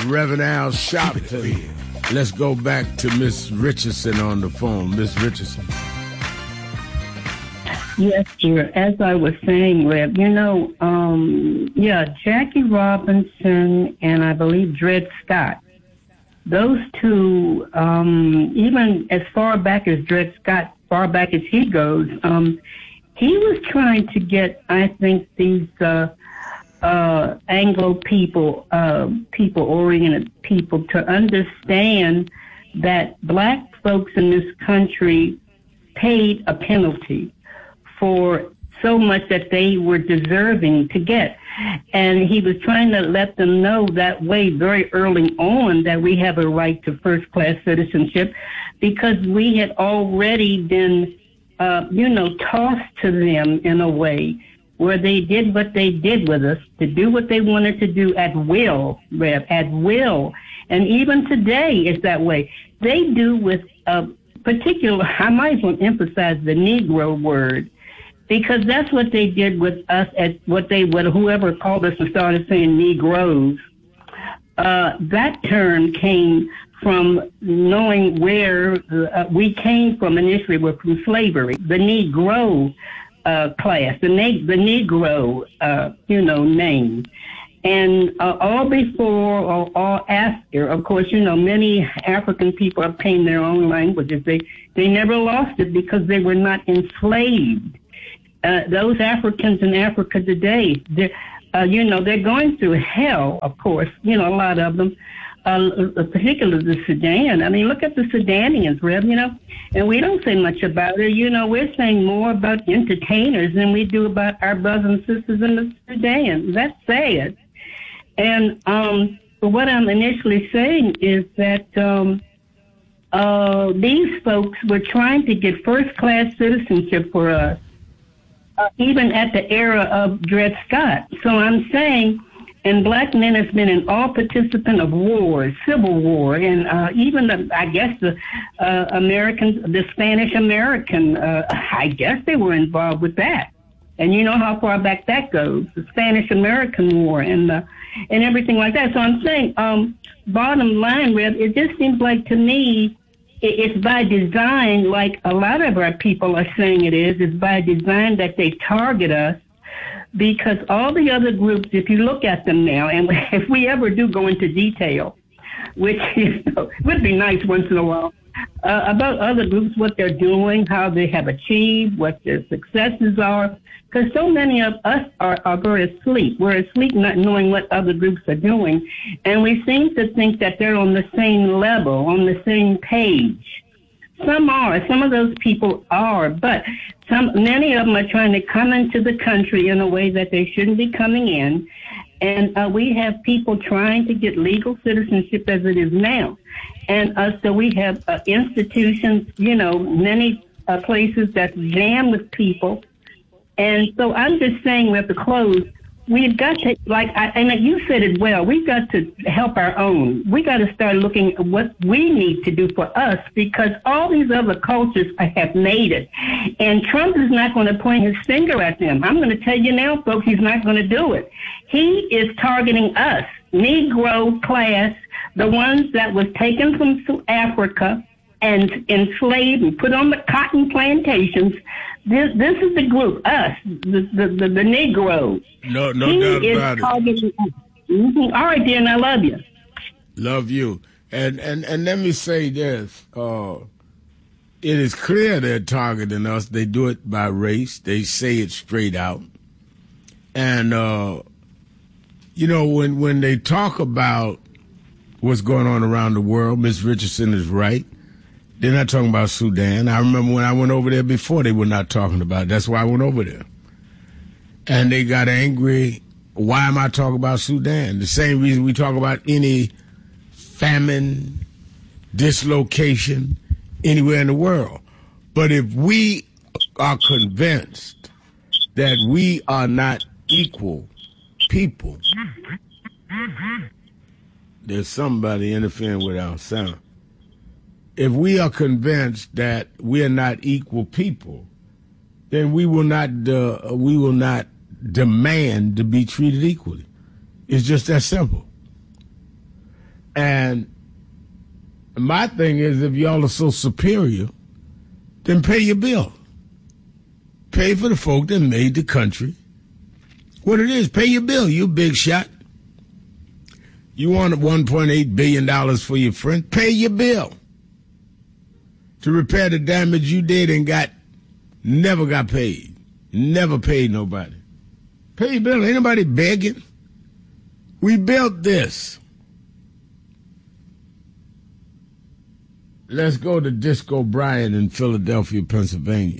Reverend Al Sharpton. Let's go back to Miss Richardson on the phone. Miss Richardson. Yes, dear. As I was saying, Rev, Jackie Robinson and I believe Dred Scott, those two, even as far back as Dred Scott, far back as he goes, he was trying to get, I think, these Anglo people-oriented people to understand that black folks in this country paid a penalty for so much that they were deserving to get. And he was trying to let them know that way very early on that we have a right to first-class citizenship because we had already been, tossed to them in a way where they did what they did with us, to do what they wanted to do at will, Rev, at will. And even today it's that way. They do with a particular, I might as well emphasize the Negro word, because that's what they did with us at whoever called us and started saying Negroes. That term came from knowing where we came from initially. We're from slavery. The Negro class, the Negro, name. And all before or all after, of course, many African people obtained their own languages. They never lost it because they were not enslaved. Those Africans in Africa today, they're going through hell, of course, a lot of them, particularly the Sudan. I mean, look at the Sudanians, Rev, and we don't say much about it. We're saying more about entertainers than we do about our brothers and sisters in the Sudan. That's sad. And what I'm initially saying is that these folks were trying to get first-class citizenship for us, even at the era of Dred Scott. So I'm saying, and black men has been an all participant of wars, Civil War, and even the Americans, the Spanish American, I guess they were involved with that. And you know how far back that goes, the Spanish American War and everything like that. So I'm saying, bottom line, Rev, it just seems like to me, it's by design, like a lot of our people are saying it is. It's by design that they target us because all the other groups, if you look at them now, and if we ever do go into detail, which would be nice once in a while, about other groups, what they're doing, how they have achieved, what their successes are, because so many of us are very asleep. We're asleep not knowing what other groups are doing, and we seem to think that they're on the same level, on the same page. Some are. Some of those people are, but many of them are trying to come into the country in a way that they shouldn't be coming in, and we have people trying to get legal citizenship as it is now. And so we have institutions, many places that's jammed with people. And so I'm just saying we have to close. We've got to, and you said it well, we've got to help our own. We got to start looking at what we need to do for us because all these other cultures have made it. And Trump is not going to point his finger at them. I'm going to tell you now, folks, he's not going to do it. He is targeting us, Negro class, the ones that was taken from Africa and enslaved and put on the cotton plantations. This is the group, us, the Negroes. No doubt about it. Mm-hmm. All right, dear, and I love you. Love you. And let me say this. It is clear they're targeting us. They do it by race. They say it straight out. And, when they talk about what's going on around the world, Ms. Richardson is right. They're not talking about Sudan. I remember when I went over there before, they were not talking about it. That's why I went over there. And they got angry. Why am I talking about Sudan? The same reason we talk about any famine, dislocation, anywhere in the world. But if we are convinced that we are not equal people, there's somebody interfering with our sound. If we are convinced that we are not equal people, then we will not demand to be treated equally. It's just that simple. And my thing is, if y'all are so superior, then pay your bill. Pay for the folk that made the country what it is. Pay your bill, you big shot. You want $1.8 billion for your friend? Pay your bill to repair the damage you did and never got paid. Never paid nobody. Pay your bill. Ain't nobody begging. We built this. Let's go to Disco Brian in Philadelphia, Pennsylvania.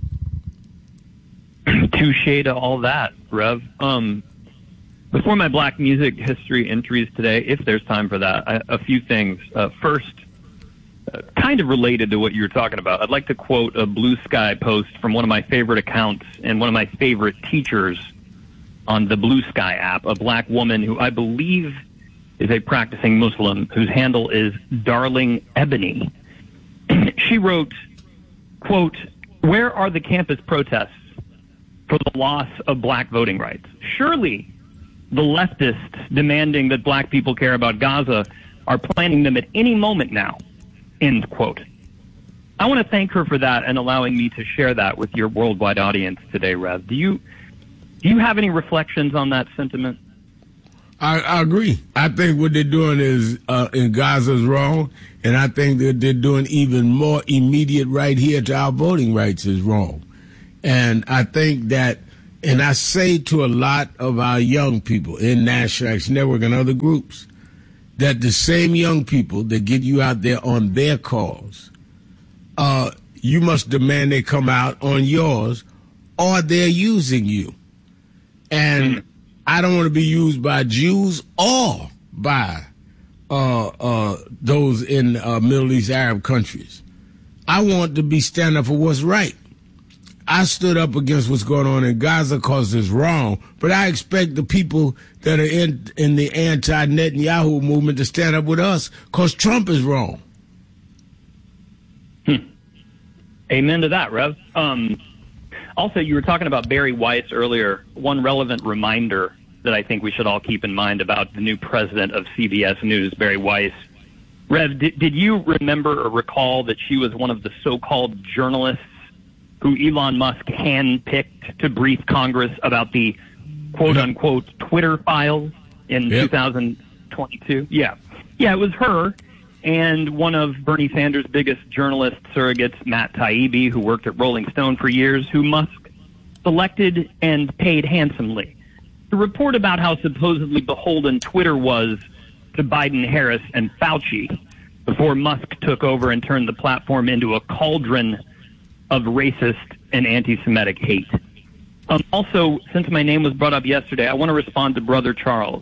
Touche to all that, Rev. Before my black music history entries today, if there's time for that, a few things. First, kind of related to what you were talking about, I'd like to quote a Blue Sky post from one of my favorite accounts and one of my favorite teachers on the Blue Sky app, a black woman who I believe is a practicing Muslim, whose handle is Darling Ebony. She wrote, quote, "Where are the campus protests for the loss of black voting rights? Surely the leftists demanding that black people care about Gaza are planning them at any moment now," end quote. I want to thank her for that and allowing me to share that with your worldwide audience today, Rev. Do you have any reflections on that sentiment? I agree. I think what they're doing is in Gaza is wrong, and I think that they're doing even more immediate right here to our voting rights is wrong. And I think that, and I say to a lot of our young people in National Action Network and other groups, that the same young people that get you out there on their cause, you must demand they come out on yours, or they're using you. And I don't want to be used by Jews or by those in Middle East Arab countries. I want to be standing up for what's right. I stood up against what's going on in Gaza because it's wrong, but I expect the people that are in the anti-Netanyahu movement to stand up with us because Trump is wrong. Amen to that, Rev. Also, you were talking about Barry Weiss earlier. One relevant reminder that I think we should all keep in mind about the new president of CBS News, Barry Weiss. Rev, did you remember or recall that she was one of the so-called journalists who Elon Musk handpicked to brief Congress about the quote-unquote Twitter files in 2022? Yeah, it was her and one of Bernie Sanders' biggest journalist surrogates, Matt Taibbi, who worked at Rolling Stone for years, who Musk selected and paid handsomely to report about how supposedly beholden Twitter was to Biden, Harris, and Fauci before Musk took over and turned the platform into a cauldron of racist and anti-Semitic hate. Also, since my name was brought up yesterday, I want to respond to Brother Charles.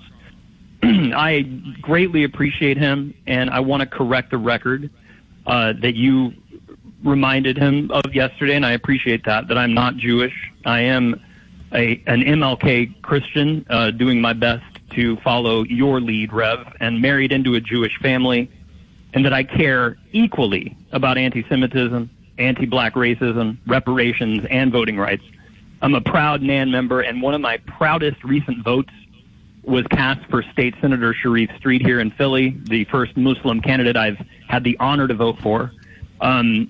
I greatly appreciate him, and I want to correct the record that you reminded him of yesterday, and I appreciate that I'm not Jewish. I am an MLK Christian, doing my best to follow your lead, Rev, and married into a Jewish family, and that I care equally about anti-Semitism, anti-black racism, reparations, and voting rights. I'm a proud NAN member, and one of my proudest recent votes was cast for State Senator Sharif Street here in Philly, the first Muslim candidate I've had the honor to vote for. And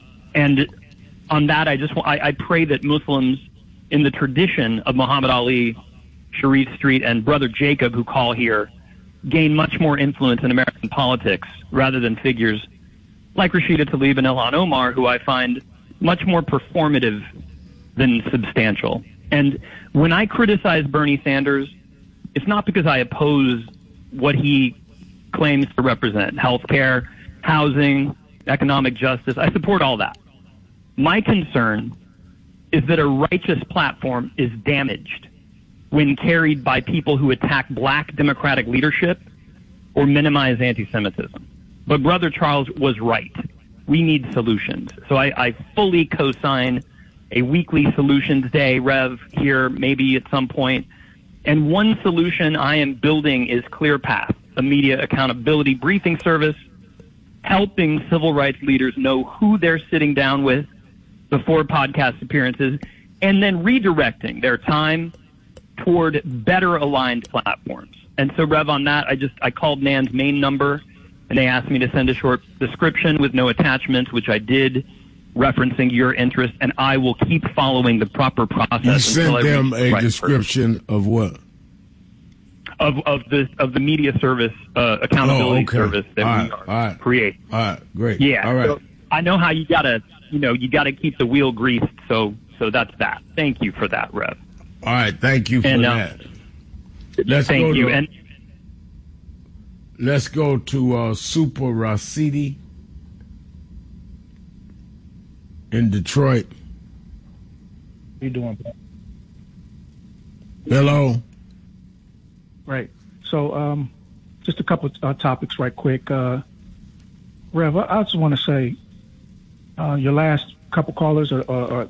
on that, I pray that Muslims in the tradition of Muhammad Ali, Sharif Street, and Brother Jacob, who call here, gain much more influence in American politics rather than figures like Rashida Tlaib and Ilhan Omar, who I find much more performative than substantial. And when I criticize Bernie Sanders, it's not because I oppose what he claims to represent, healthcare, housing, economic justice. I support all that. My concern is that a righteous platform is damaged when carried by people who attack black democratic leadership or minimize anti-Semitism. But Brother Charles was right. We need solutions. So I fully co-sign a weekly solutions day, Rev, here maybe at some point. And one solution I am building is ClearPath, a media accountability briefing service, helping civil rights leaders know who they're sitting down with before podcast appearances, and then redirecting their time toward better aligned platforms. And so, Rev, on that, I called Nan's main number, and they asked me to send a short description with no attachments, which I did, referencing your interest, and I will keep following the proper process. You sent them a description of what? Of the media service accountability service that we are creating. All right, great. Yeah. All right. So I know how you gotta keep the wheel greased. So that's that. Thank you for that, Rev. All right, thank you for that. Let's go to Super Rasidi in Detroit. How you doing, bro? Hello. Right. So, just a couple of topics right quick. Rev, I just want to say, your last couple callers, from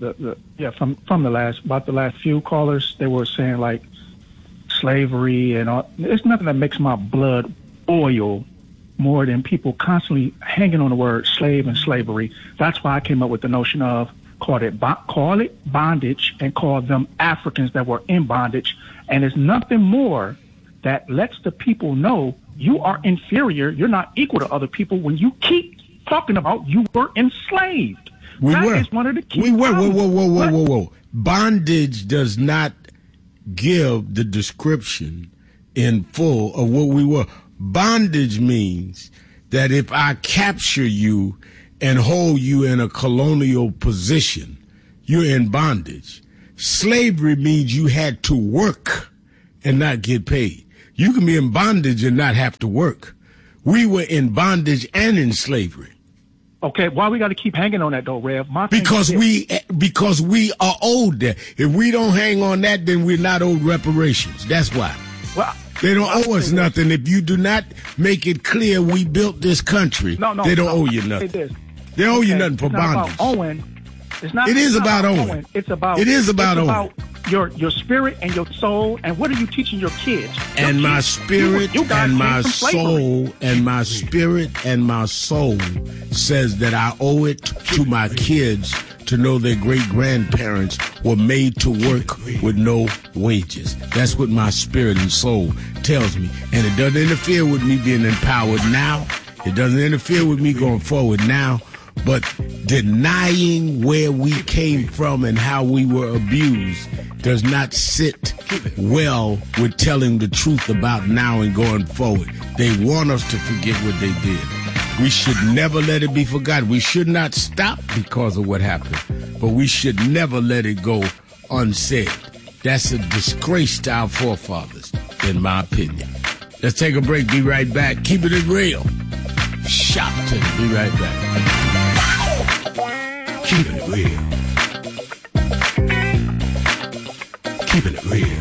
the last few callers, they were saying like slavery and all. It's nothing that makes my blood boil more than people constantly hanging on the word slave and slavery. That's why I came up with the notion of call it bondage and call them Africans that were in bondage. And there's nothing more that lets the people know you are inferior. You're not equal to other people when you keep talking about you were enslaved. That is one of the key problems. Whoa. Bondage does not give the description in full of what we were. Bondage means that if I capture you and hold you in a colonial position, you're in bondage. Slavery means you had to work and not get paid. You can be in bondage and not have to work. We were in bondage and in slavery. Okay, why we got to keep hanging on that though, Rev? Because we are owed that. If we don't hang on that, then we're not owed reparations. That's why. Well, they don't owe us nothing. If you do not make it clear we built this country, they don't owe you nothing. They owe you nothing for bondage. It is about owing. It's about your spirit and your soul. And what are you teaching your kids? And my spirit and my soul and my spirit and my soul says that I owe it to my kids to know their great-grandparents were made to work with no wages. That's what my spirit and soul tells me. And it doesn't interfere with me being empowered now. It doesn't interfere with me going forward now. But denying where we came from and how we were abused does not sit well with telling the truth about now and going forward. They want us to forget what they did. We should never let it be forgotten. We should not stop because of what happened, but we should never let it go unsaid. That's a disgrace to our forefathers, in my opinion. Let's take a break. Be right back. Keep it real. Shopton. Be right back. Keeping it real. Keeping it real.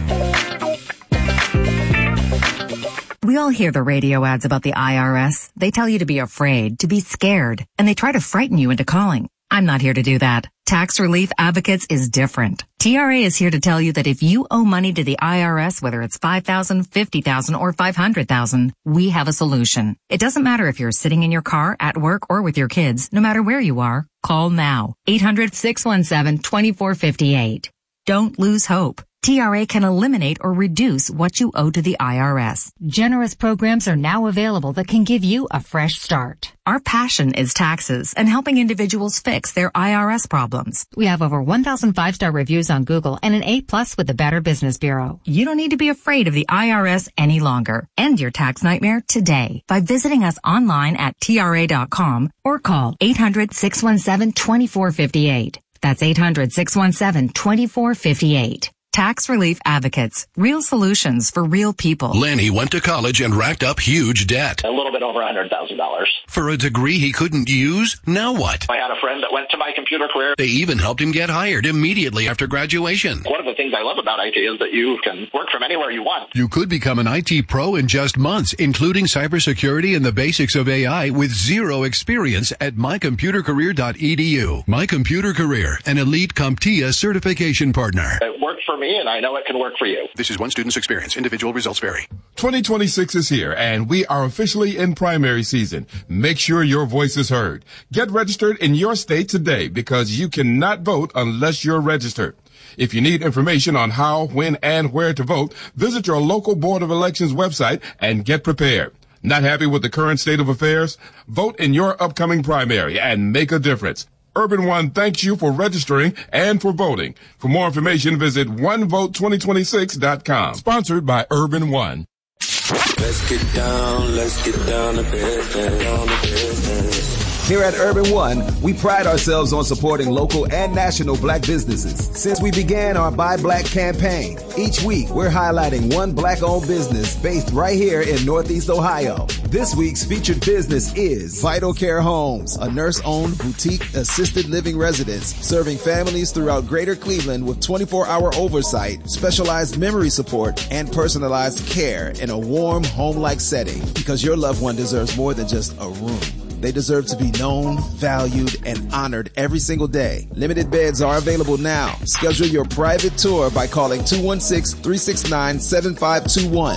We all hear the radio ads about the IRS. They tell you to be afraid, to be scared, and they try to frighten you into calling. I'm not here to do that. Tax Relief Advocates is different. TRA is here to tell you that if you owe money to the IRS, whether it's $5,000, $50,000, or $500,000, we have a solution. It doesn't matter if you're sitting in your car, at work, or with your kids. No matter where you are, call now. 800-617-2458. Don't lose hope. TRA can eliminate or reduce what you owe to the IRS. Generous programs are now available that can give you a fresh start. Our passion is taxes and helping individuals fix their IRS problems. We have over 1,000 5-star reviews on Google and an A+ with the Better Business Bureau. You don't need to be afraid of the IRS any longer. End your tax nightmare today by visiting us online at TRA.com or call 800-617-2458. That's 800-617-2458. Tax Relief Advocates. Real solutions for real people. Lenny went to college and racked up huge debt. A little bit over $100,000. For a degree he couldn't use? Now what? I had a friend that went to My Computer Career. They even helped him get hired immediately after graduation. One of the things I love about IT is that you can work from anywhere you want. You could become an IT pro in just months, including cybersecurity and the basics of AI with zero experience at mycomputercareer.edu. My Computer Career, an elite CompTIA certification partner. It worked for me, and I know it can work for you. This is one student's experience. Individual results vary. 2026 is here, and we are officially in primary season. Make sure your voice is heard. Get registered in your state today because you cannot vote unless you're registered. If you need information on how, when, and where to vote, visit your local Board of Elections website and get prepared. Not happy with the current state of affairs? Vote in your upcoming primary and make a difference. Urban One thanks you for registering and for voting. For more information, visit onevote2026.com. Sponsored by Urban One. Let's get down to business. Here at Urban One, we pride ourselves on supporting local and national black businesses. Since we began our Buy Black campaign, each week we're highlighting one black-owned business based right here in Northeast Ohio. This week's featured business is Vital Care Homes, a nurse-owned boutique assisted living residence serving families throughout Greater Cleveland with 24-hour oversight, specialized memory support, and personalized care in a warm, home-like setting, because your loved one deserves more than just a room. They deserve to be known, valued, and honored every single day. Limited beds are available now. Schedule your private tour by calling 216-369-7521.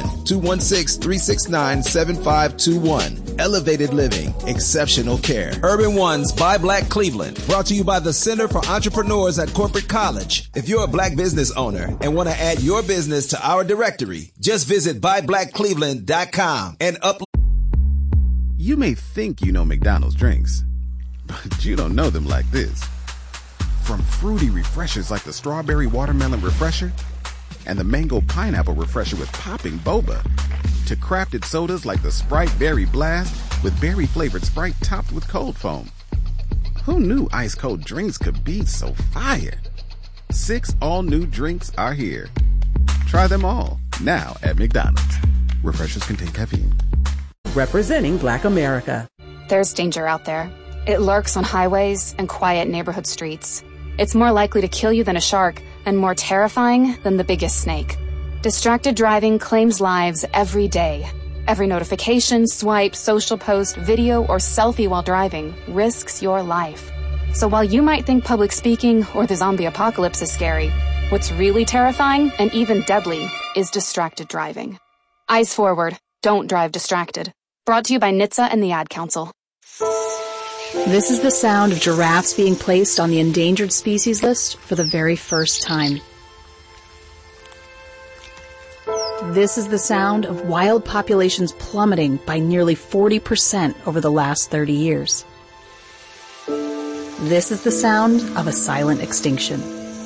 216-369-7521. Elevated living, exceptional care. Urban One's Buy Black Cleveland, brought to you by the Center for Entrepreneurs at Corporate College. If you're a black business owner and want to add your business to our directory, just visit buyblackcleveland.com and upload. You may think you know McDonald's drinks, but you don't know them like this. From fruity refreshers like the Strawberry Watermelon Refresher and the Mango Pineapple Refresher with popping boba, to crafted sodas like the Sprite Berry Blast with berry-flavored Sprite topped with cold foam. Who knew ice-cold drinks could be so fire? 6 all-new drinks are here. Try them all, now at McDonald's. Refreshers contain caffeine. Representing Black America. There's danger out there. It lurks on highways and quiet neighborhood streets. It's more likely to kill you than a shark and more terrifying than the biggest snake. Distracted driving claims lives every day. Every notification, swipe, social post, video, or selfie while driving risks your life. So while you might think public speaking or the zombie apocalypse is scary, what's really terrifying and even deadly is distracted driving. Eyes forward. Don't drive distracted. Brought to you by NHTSA and the Ad Council. This is the sound of giraffes being placed on the endangered species list for the very first time. This is the sound of wild populations plummeting by nearly 40% over the last 30 years. This is the sound of a silent extinction.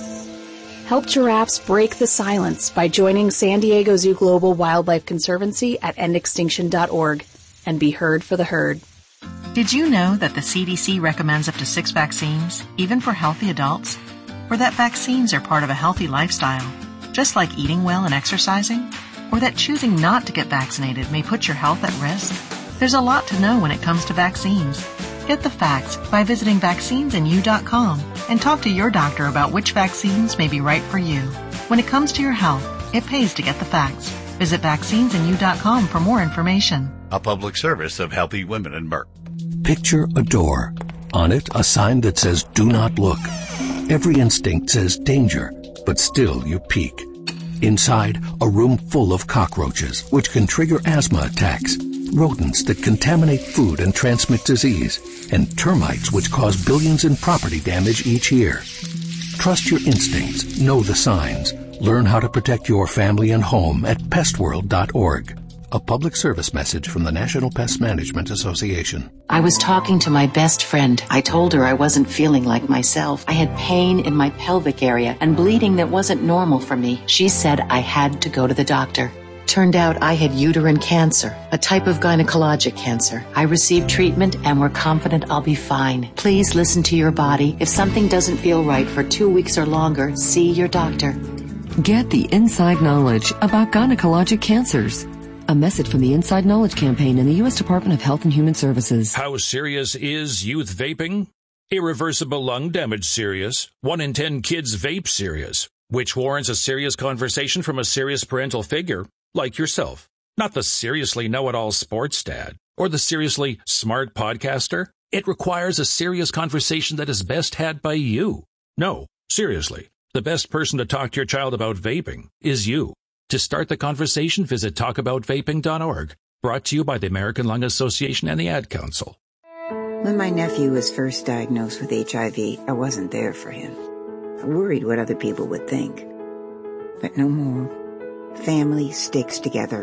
Help giraffes break the silence by joining San Diego Zoo Global Wildlife Conservancy at endextinction.org and be heard for the herd. Did you know that the CDC recommends up to 6 vaccines, even for healthy adults? Or that vaccines are part of a healthy lifestyle, just like eating well and exercising? Or that choosing not to get vaccinated may put your health at risk? There's a lot to know when it comes to vaccines. Get the facts by visiting vaccinesandyou.com and talk to your doctor about which vaccines may be right for you. When it comes to your health, it pays to get the facts. Visit vaccinesandyou.com for more information. A public service of Healthy Women and Merck. Picture a door. On it, a sign that says, "Do not look." Every instinct says danger, but still you peek. Inside, a room full of cockroaches, which can trigger asthma attacks, rodents that contaminate food and transmit disease, and termites which cause billions in property damage each year. Trust your instincts, know the signs. Learn how to protect your family and home at pestworld.org. A public service message from the National Pest Management Association. I was talking to my best friend. I told her I wasn't feeling like myself. I had pain in my pelvic area and bleeding that wasn't normal for me. She said I had to go to the doctor. Turned out I had uterine cancer, a type of gynecologic cancer. I received treatment and we're confident I'll be fine. Please listen to your body. If something doesn't feel right for 2 weeks or longer, see your doctor. Get the inside knowledge about gynecologic cancers. A message from the Inside Knowledge Campaign in the U.S. Department of Health and Human Services. How serious is youth vaping? Irreversible lung damage serious. 1 in 10 kids vape serious, which warrants a serious conversation from a serious parental figure, like yourself. Not the seriously know-it-all sports dad or the seriously smart podcaster. It requires a serious conversation that is best had by you. No, seriously, the best person to talk to your child about vaping is you. To start the conversation, visit talkaboutvaping.org. Brought to you by the American Lung Association and the Ad Council. When my nephew was first diagnosed with HIV, I wasn't there for him. I worried what other people would think. But no more. Family sticks together.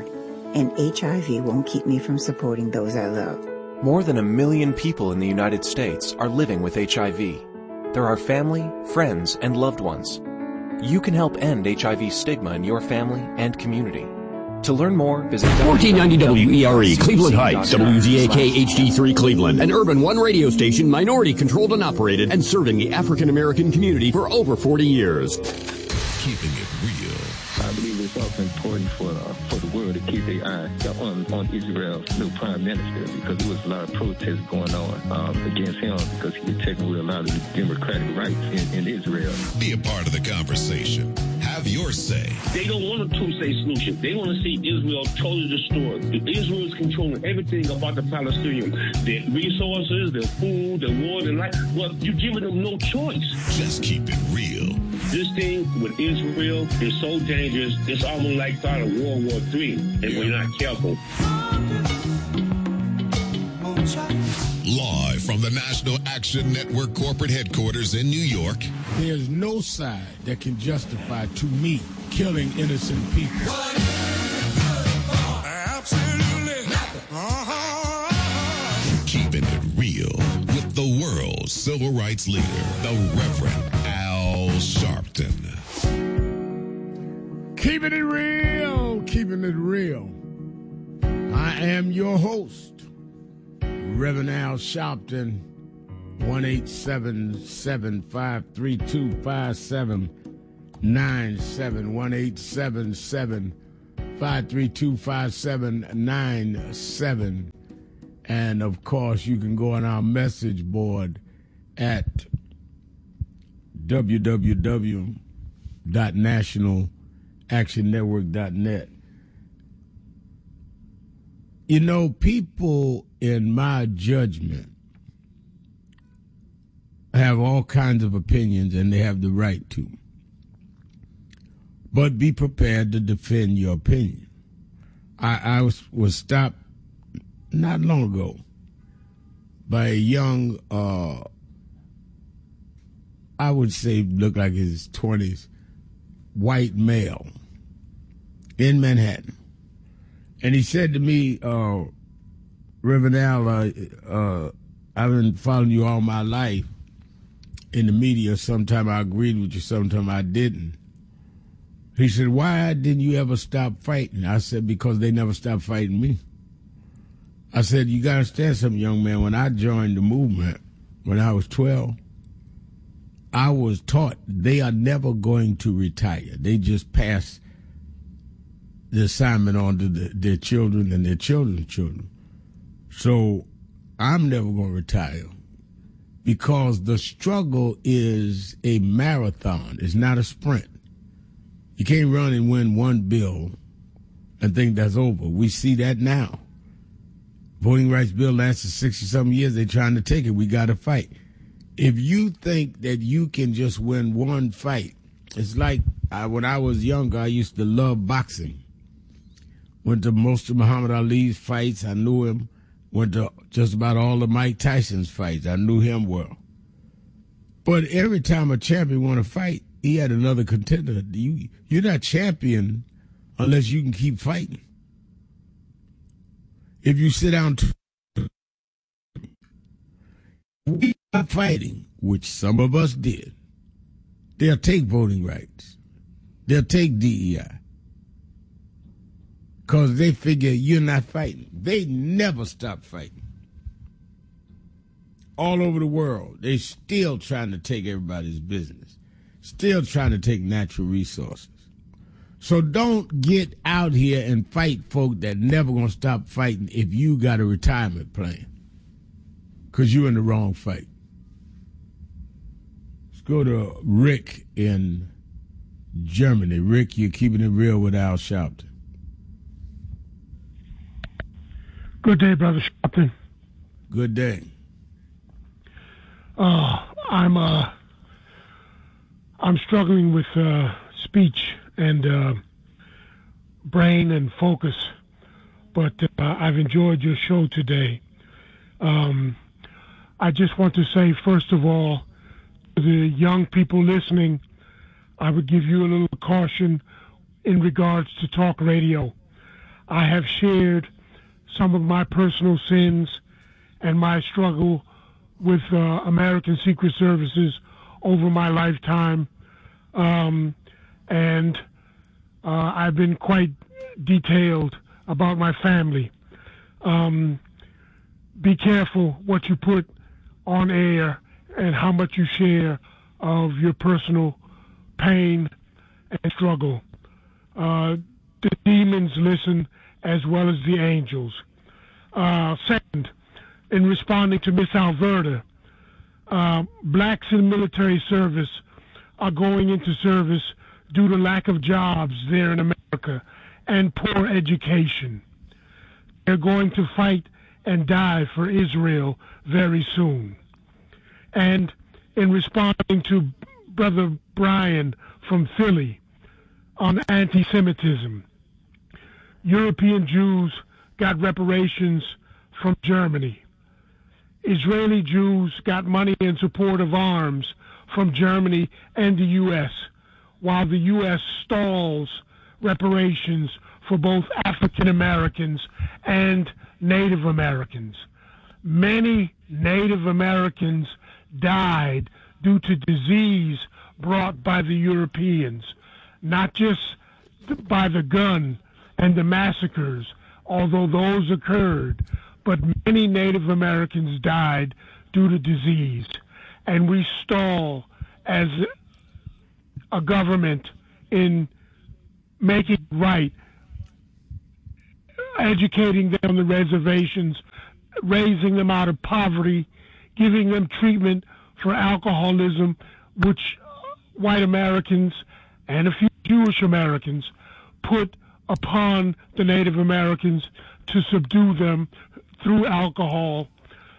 And HIV won't keep me from supporting those I love. More than 1 million people in the United States are living with HIV. There are family, friends, and loved ones. You can help end HIV stigma in your family and community. To learn more, visit 1490 WERE, Cleveland Heights, WZAK HD3 Cleveland, an Urban One radio station, minority controlled and operated, and serving the African American community for over 40 years. Keeping it real. I believe it's also important for the world to keep their eye on Israel's new prime minister, because there was a lot of protests going on against him because he was taking away a lot of the democratic rights in Israel. Be a part of the conversation. Have your say. They don't want a two-state solution. They want to see Israel totally destroyed. Israel is controlling everything about the Palestinians. Their resources, their food, their water, their life. Well, you're giving them no choice. Just keep it real. This thing with Israel is so dangerous, it's almost like part of World War III, and we're not careful. Live from the National Action Network corporate headquarters in New York. There's no side that can justify, to me, killing innocent people. Absolutely. Keeping it real with the world's civil rights leader, the Reverend Al Sharpton. Keeping it real, keeping it real. I am your host, Reverend Al Sharpton, 1-877-532-5797, 1-877-532-5797. And, of course, you can go on our message board at www.nationalactionnetwork.net. You know, people, in my judgment, have all kinds of opinions, and they have the right to. But be prepared to defend your opinion. I was stopped not long ago by a young, I would say looked like his 20s, white male in Manhattan. And he said to me, Reverend Al, I've been following you all my life in the media. Sometime I agreed with you, sometime I didn't. He said, why didn't you ever stop fighting? I said, because they never stopped fighting me. I said, you got to understand something, young man. When I joined the movement, when I was 12, I was taught they are never going to retire. They just pass the assignment on to their children and their children's children. So I'm never going to retire because the struggle is a marathon. It's not a sprint. You can't run and win one bill and think that's over. We see that now. Voting rights bill lasted 60-something years. They're trying to take it. We got to fight. If you think that you can just win one fight, it's like when I was younger, I used to love boxing. Went to most of Muhammad Ali's fights. I knew him. Went to just about all of Mike Tyson's fights. I knew him well. But every time a champion won a fight, he had another contender. You're not champion unless you can keep fighting. If you sit down, we are fighting, which some of us did. They'll take voting rights. They'll take DEI. Because they figure you're not fighting. They never stop fighting. All over the world, they still trying to take everybody's business. Still trying to take natural resources. So don't get out here and fight folk that never going to stop fighting if you got a retirement plan. Because you're in the wrong fight. Let's go to Rick in Germany. Rick, you're keeping it real with Al Sharpton. Good day, Brother Sharpton. Good day. I'm struggling with speech and brain and focus, but I've enjoyed your show today. I just want to say, first of all, to the young people listening, I would give you a little caution in regards to talk radio. I have shared some of my personal sins and my struggle with American Secret Services over my lifetime. And I've been quite detailed about my family. Be careful what you put on air and how much you share of your personal pain and struggle. The demons listen as well as the angels. Second, in responding to Miss Alberta, blacks in military service are going into service due to lack of jobs there in America and poor education. They're going to fight and die for Israel very soon. And in responding to Brother Brian from Philly on anti-Semitism, European Jews got reparations from Germany. Israeli Jews got money in support of arms from Germany and the U.S., while the U.S. stalls reparations for both African Americans and Native Americans. Many Native Americans died due to disease brought by the Europeans, not just by the gun and the massacres, although those occurred, but many Native Americans died due to disease. And we stall as a government in making it right, educating them on the reservations, raising them out of poverty, giving them treatment for alcoholism, which white Americans and a few Jewish Americans put upon the Native Americans to subdue them through alcohol.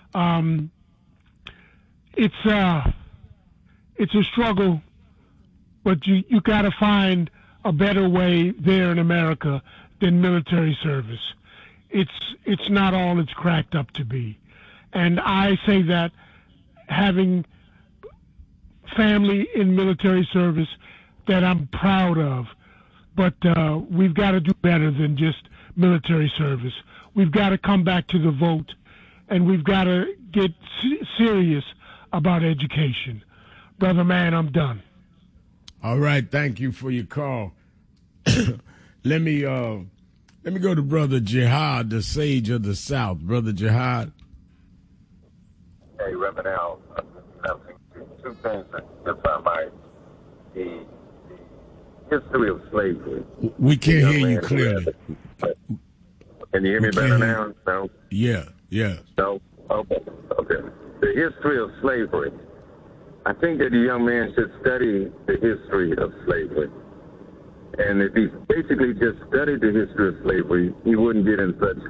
It's a struggle, but you got to find a better way there in America than military service. It's not all it's cracked up to be. And I say that having family in military service that I'm proud of, but we've got to do better than just military service. We've got to come back to the vote, and we've got to get serious about education. Brother man, I'm done. All right, thank you for your call. Let me go to Brother Jihad, the sage of the South. Brother Jihad. Hey, Reverend Al, two things, if I might. The history of slavery. We can't hear you clearly. Can you hear me better now? No? Yeah. No? Okay. The history of slavery. I think that the young man should study the history of slavery. And if he basically just studied the history of slavery, he wouldn't get in such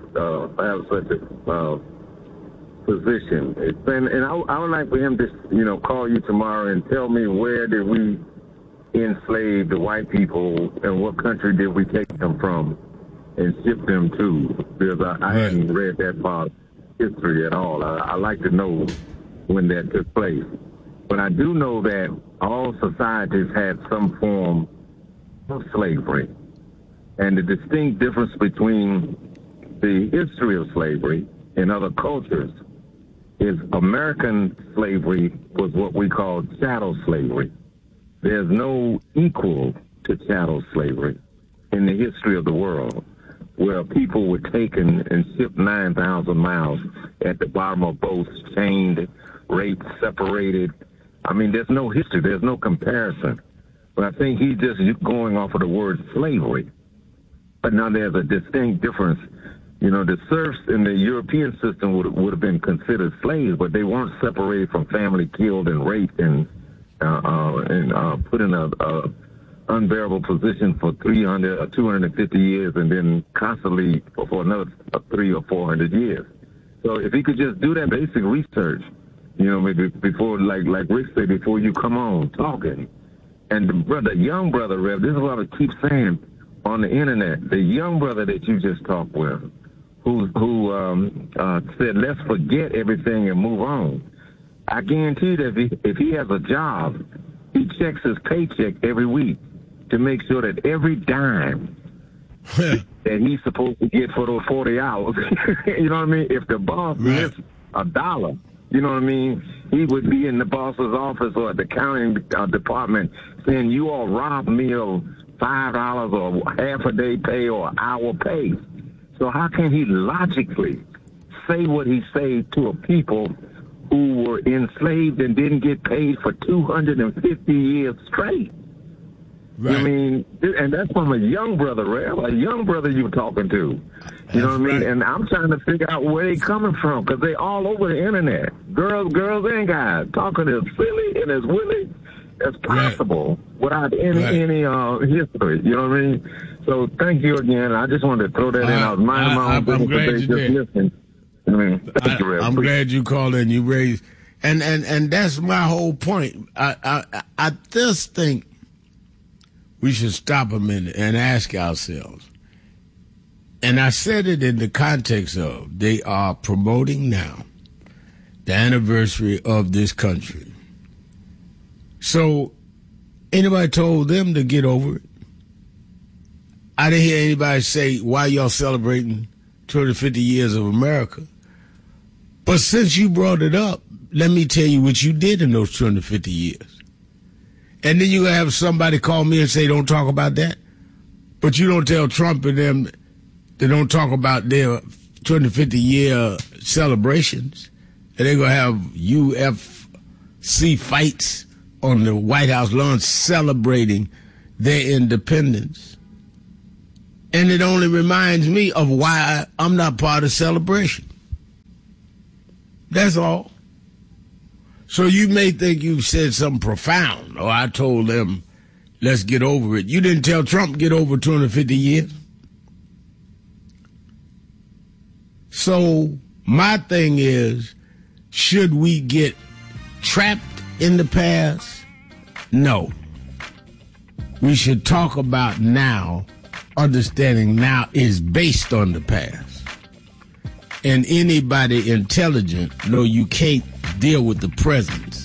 a position. And I would like for him to, call you tomorrow and tell me where did we enslave the white people and what country did we take them from and ship them to? Because I hadn't read that part of history at all. I like to know when that took place. But I do know that all societies had some form of slavery. And the distinct difference between the history of slavery and other cultures is American slavery was what we call chattel slavery. There's no equal to chattel slavery in the history of the world, where people were taken and shipped 9,000 miles at the bottom of boats, chained, raped, separated. I mean, there's no history. There's no comparison. But I think he's just going off of the word slavery. But now there's a distinct difference. The serfs in the European system would have been considered slaves, but they weren't separated from family, killed and raped and put in a unbearable position for 300 or 250 years and then constantly for another 300 or 400 years. So if he could just do that basic research, maybe before, like Rick said, before you come on talking. And the young brother, Rev, this is what I keep saying on the internet, the young brother that you just talked with, who said, let's forget everything and move on. I guarantee that if he has a job, he checks his paycheck every week to make sure that every dime that he's supposed to get for those 40 hours. You know what I mean? If the boss missed $1, you know what I mean, he would be in the boss's office or at the accounting department saying, you all robbed me of $5 or half a day pay or hour pay. So how can he logically say what he said to a people who were enslaved and didn't get paid for 250 years straight? Right. I mean, and that's from a young brother, Rev, a young brother you were talking to. You know what I mean? And I'm trying to figure out where they coming from, because they all over the internet. Girls and guys talking as silly and as willy as possible without any history. You know what I mean? So thank you again. I just wanted to throw that in. I was minding my own business. I'm glad you did. I mean, I'm glad you called in. You raised, and that's my whole point. I just think we should stop a minute and ask ourselves. And I said it in the context of they are promoting now the anniversary of this country. So anybody told them to get over it? I didn't hear anybody say, why y'all celebrating 250 years of America? But since you brought it up, let me tell you what you did in those 250 years. And then you have somebody call me and say, don't talk about that. But you don't tell Trump and them they don't talk about their 250-year celebrations. And they're going to have UFC fights on the White House lawn celebrating their independence. And it only reminds me of why I'm not part of celebration. That's all. So you may think you've said something profound, or I told them, let's get over it. You didn't tell Trump get over 250 years. So my thing is, should we get trapped in the past? No. We should talk about now. Understanding now is based on the past. And anybody intelligent know you can't deal with the present,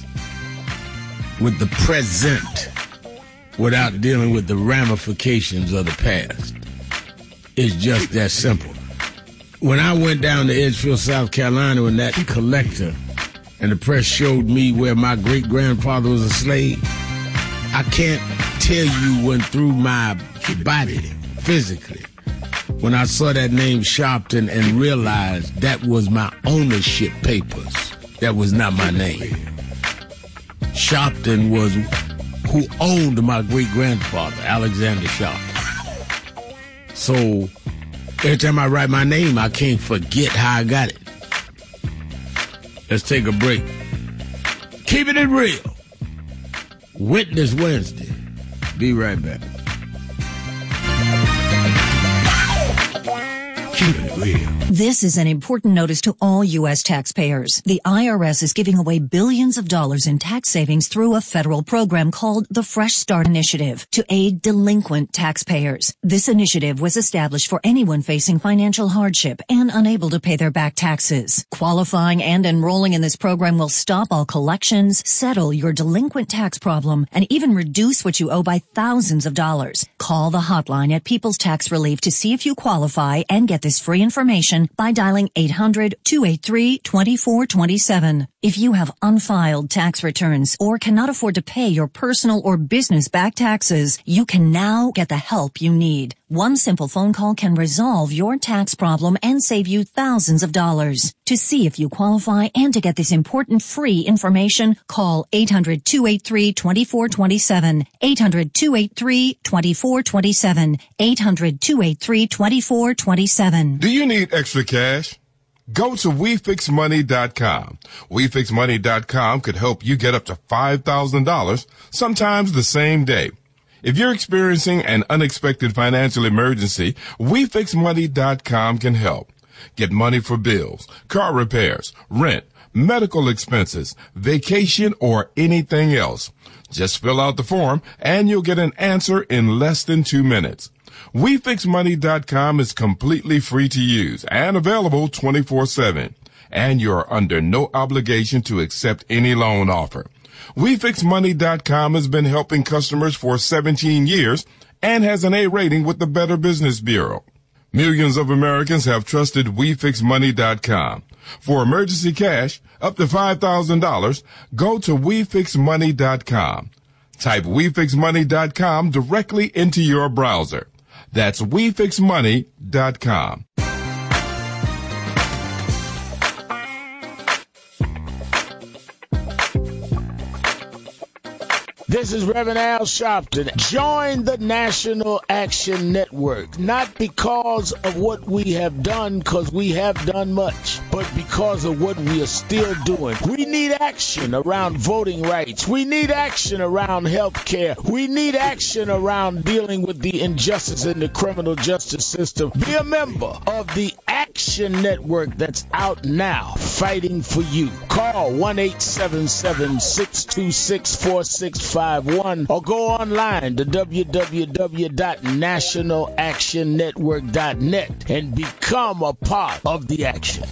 without dealing with the ramifications of the past. It's just that simple. When I went down to Edgefield, South Carolina, when that collector and the press showed me where my great-grandfather was a slave, I can't tell you went through my body physically when I saw that name Sharpton and realized that was my ownership papers. That was not my name. Sharpton was who owned my great-grandfather, Alexander Sharpton. So every time I write my name, I can't forget how I got it. Let's take a break. Keeping it real. Witness Wednesday. Be right back. Keeping it real. This is an important notice to all U.S. taxpayers. The IRS is giving away billions of dollars in tax savings through a federal program called the Fresh Start Initiative to aid delinquent taxpayers. This initiative was established for anyone facing financial hardship and unable to pay their back taxes. Qualifying and enrolling in this program will stop all collections, settle your delinquent tax problem, and even reduce what you owe by thousands of dollars. Call the hotline at People's Tax Relief to see if you qualify and get this free information by dialing 800-283-2427. If you have unfiled tax returns or cannot afford to pay your personal or business back taxes, you can now get the help you need. One simple phone call can resolve your tax problem and save you thousands of dollars. To see if you qualify and to get this important free information, call 800-283-2427, 800-283-2427, 800-283-2427. Do you need extra cash? Go to WeFixMoney.com. WeFixMoney.com could help you get up to $5,000, sometimes the same day. If you're experiencing an unexpected financial emergency, WeFixMoney.com can help. Get money for bills, car repairs, rent, medical expenses, vacation, or anything else. Just fill out the form and you'll get an answer in less than 2 minutes. WeFixMoney.com is completely free to use and available 24/7. And you're under no obligation to accept any loan offer. WeFixMoney.com has been helping customers for 17 years, and has an A rating with the Better Business Bureau. Millions of Americans have trusted WeFixMoney.com. For emergency cash up to $5,000, go to WeFixMoney.com. Type WeFixMoney.com directly into your browser. That's WeFixMoney.com. This is Reverend Al Sharpton. Join the National Action Network, not because of what we have done, because we have done much, but because of what we are still doing. We need action around voting rights. We need action around health care. We need action around dealing with the injustice in the criminal justice system. Be a member of the Action Network that's out now, fighting for you. Call 1-877-626-4651 or go online to www.nationalactionnetwork.net and become a part of the action.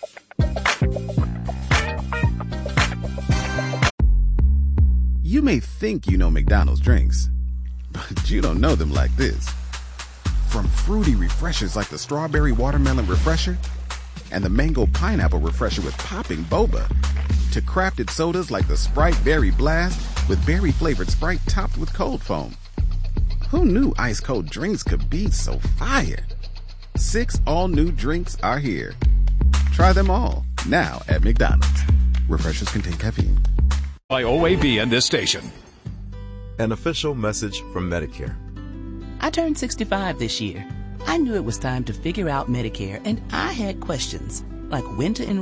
You may think you know McDonald's drinks, but you don't know them like this. From fruity refreshers like the Strawberry Watermelon Refresher and the Mango Pineapple Refresher with popping boba, to crafted sodas like the Sprite Berry Blast with berry-flavored Sprite topped with cold foam. Who knew ice-cold drinks could be so fire? 6 all-new drinks are here. Try them all, now at McDonald's. Refreshers contain caffeine. By OAB and this station. An official message from Medicare. I turned 65 this year. I knew it was time to figure out Medicare, and I had questions, like when to enroll